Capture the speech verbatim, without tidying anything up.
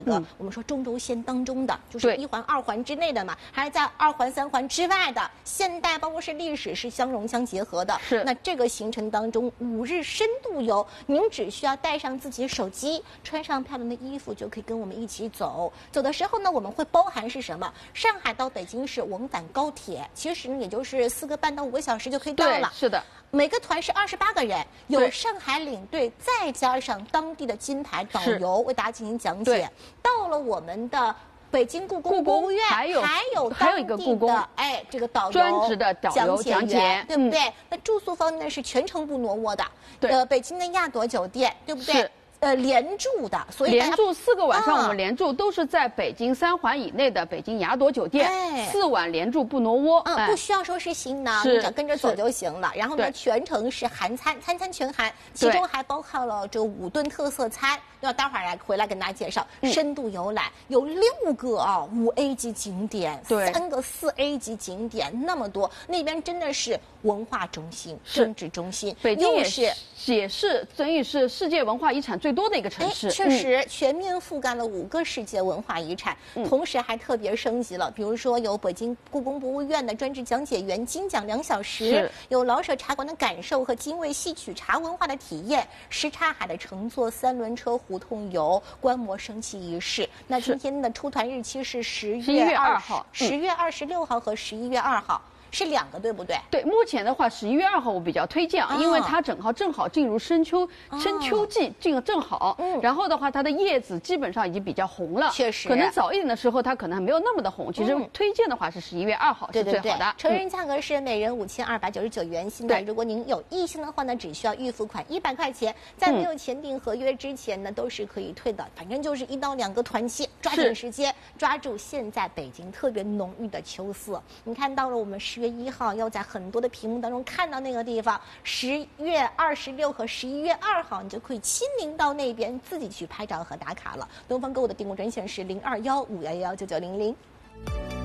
个、嗯、我们说中轴线当中的，就是一环、二环之内的嘛，还是在二环、三环之外的，现代包括是历史是相融相结合的。 是。 那这个行程当中，五日深度游，您只需要带上自己的手机，穿上漂亮的衣服，就可以跟我们一起走。走的时候呢，我们会包含是什么？上海到北京市往返高铁，其实呢也就是四个半到五个小时就可以到了。 是的。 每个团是二十八个人，有上海领队，再加上当地的金牌导游为大家进行讲解。到了我们的北京故宫博物院， 还有还有还有一个故宫， 哎，这个导游专职的导游讲解， 对不对？嗯、那住宿方面呢是全程不挪窝的， 对， 呃，北京的亚朵酒店，对不对？是。呃，连住的，所以连住四个晚上，我们连住都是在北京三环以内的北京雅朵酒店， 哎、 四晚连住不挪窝， 嗯， 哎、 不需要说是行囊，你只要跟着走就行了。然后呢，全程是含餐，餐餐全含，其中还包括了这五顿特色餐。要待会儿来回来跟大家介绍，嗯、深度游览有六个啊五 A 级景点，三个四 A 级景点，那么多，那边真的是文化中心、政治中心， 北京也是也是等于是世界文化遗产最多的一个城市。 确实、嗯、全面覆盖了五个世界文化遗产，嗯、同时还特别升级了，比如说有北京故宫博物院的专职讲解员精讲两小时，有老舍茶馆的感受和精卫戏曲茶文化的体验，什刹海的乘坐三轮车胡同游、观摩升旗仪式。那今天的出团日期是十月二号、十月二十六号和十一月二号。是两个，对不对？ 对，目前的话，十一月二号我比较推荐，哦、因为它正好正好进入深秋，哦、深秋季进正好。嗯。然后的话，它的叶子基本上已经比较红了。 确实。 可能早一点的时候，它可能还没有那么的红。其实推荐的话是十一月二号是最好的。 对对对。成人价格是每人五千二百九十九元。现在如果您有异性的话呢，只需要预付款一百块钱，在没有签订合约之前呢，都是可以退的。反正就是一到两个团期，抓紧时间，抓住现在北京特别浓郁的秋色。你看到了，我们十月一号要在很多的屏幕当中看到那个地方，十月二十六和十一月二号，你就可以亲临到那边自己去拍照和打卡了。东方购物的订购专线是零二幺五幺幺九九零零。